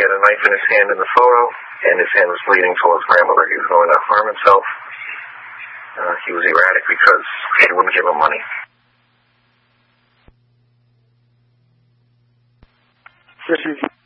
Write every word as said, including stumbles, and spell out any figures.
had a knife in his hand in the photo, and his hand was bleeding towards grandmother. He was going to harm himself. Uh, he was erratic because she wouldn't give him money. This is